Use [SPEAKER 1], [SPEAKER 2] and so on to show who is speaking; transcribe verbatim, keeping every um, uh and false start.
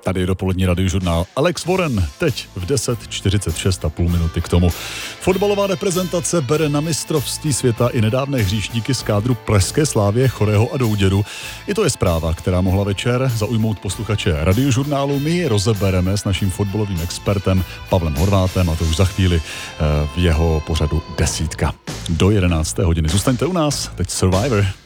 [SPEAKER 1] Tady je dopolední radiožurnál Alex Warren, teď v deset čtyřicet šest a půl minuty k tomu. Fotbalová reprezentace bere na mistrovství světa i nedávné hříšníky z kádru Pražské Slávie, Chorého a Douděru. I to je zpráva, která mohla večer zaujmout posluchače radiožurnálu. My ji rozebereme s naším fotbalovým expertem Pavlem Horvátem, a to už za chvíli v jeho pořadu Desítka. Do jedenácté hodiny. Zůstaňte u nás, teď Survivor.